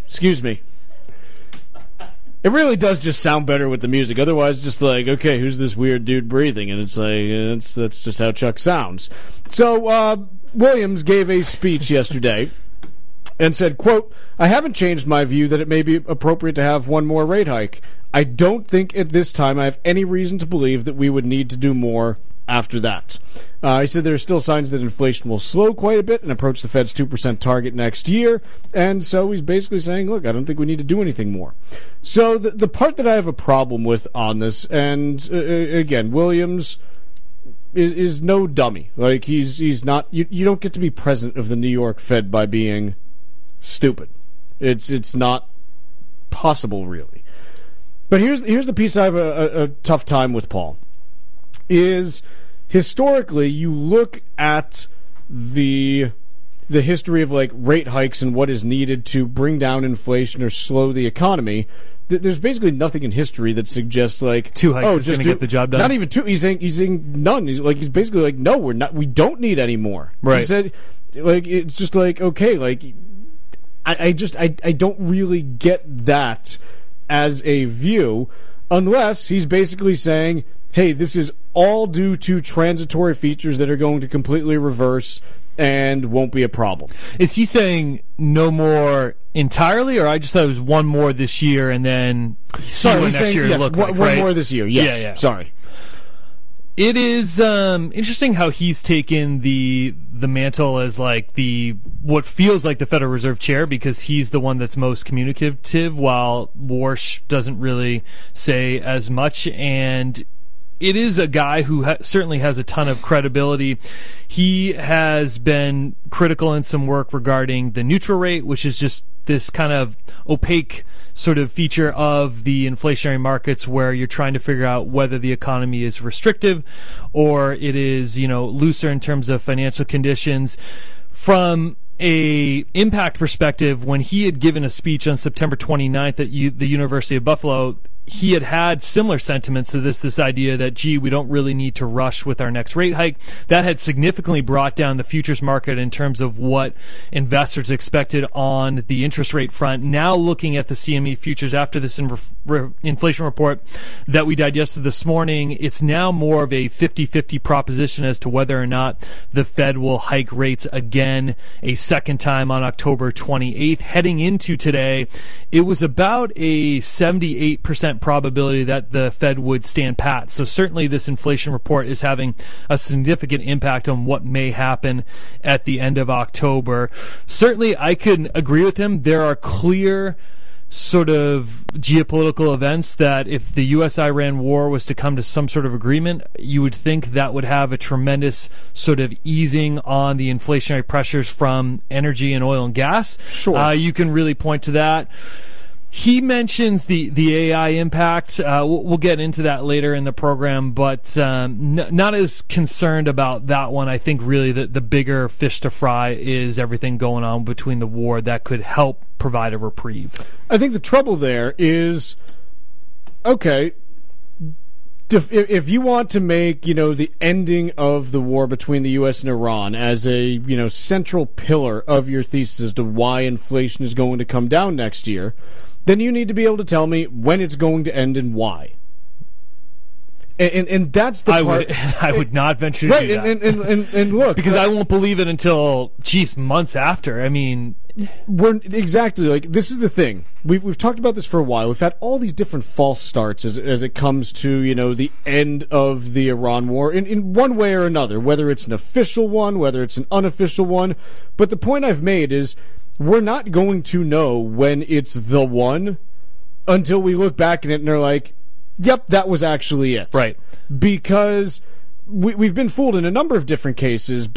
Excuse me. It really does just sound better with the music. Otherwise, just like, okay, who's this weird dude breathing? And it's like, that's just how Chuck sounds. So, Williams gave a speech yesterday and said, quote, "I haven't changed my view that it may be appropriate to have one more rate hike. I don't think at this time I have any reason to believe that we would need to do more after that." He said there are still signs that inflation will slow quite a bit and approach the Fed's 2% target next year. And so he's basically saying, look, I don't think we need to do anything more. So the part that I have a problem with on this, and again, Williams is no dummy. Like, he's not, you don't get to be president of the New York Fed by being stupid. It's not possible, really. But here's the piece I have a tough time with, Paul, is historically you look at the history of like rate hikes and what is needed to bring down inflation or slow the economy. There's basically nothing in history that suggests like 2 hikes is going to get the job done. Not even 2. He's saying none. He's basically like, no, we don't need any more. Right. He said, like, it's just like, okay, like I don't really get that as a view, unless he's basically saying, hey, this is all due to transitory features that are going to completely reverse and won't be a problem. Is he saying no more entirely, or I just thought it was one more this year and then see what next year looks like? One more this year, yes. Yeah. Sorry. It is interesting how he's taken the mantle as like what feels like the Federal Reserve chair, because he's the one that's most communicative, while Warsh doesn't really say as much. And it is a guy who certainly has a ton of credibility. He has been critical in some work regarding the neutral rate, which is just this kind of opaque sort of feature of the inflationary markets where you're trying to figure out whether the economy is restrictive or it is, looser in terms of financial conditions. From a impact perspective, when he had given a speech on September 29th at the University of Buffalo, he had similar sentiments to this idea that, gee, we don't really need to rush with our next rate hike. That had significantly brought down the futures market in terms of what investors expected on the interest rate front. Now looking at the CME futures after this inflation report that we digested this morning, it's now more of a 50-50 proposition as to whether or not the Fed will hike rates again a second time on October 28th. Heading into today, it was about a 78% probability that the Fed would stand pat. So certainly this inflation report is having a significant impact on what may happen at the end of October. Certainly I can agree with him. There are clear sort of geopolitical events that if the U.S.-Iran war was to come to some sort of agreement, you would think that would have a tremendous sort of easing on the inflationary pressures from energy and oil and gas. Sure. You can really point to that. He mentions the AI impact. We'll get into that later in the program, but not as concerned about that one. I think really the bigger fish to fry is everything going on between the war that could help provide a reprieve. I think the trouble there is, okay, if you want to make, the ending of the war between the U.S. and Iran as a, central pillar of your thesis as to why inflation is going to come down next year, then you need to be able to tell me when it's going to end and why. And that's the part. I would not venture to do that. And look, because I won't believe it until, months after. I mean, exactly, like, this is the thing. We've talked about this for a while. We've had all these different false starts as it comes to, the end of the Iran war in one way or another, whether it's an official one, whether it's an unofficial one. But the point I've made is, we're not going to know when it's the one until we look back at it and are like, yep, that was actually it. Right. Because we've been fooled in a number of different cases.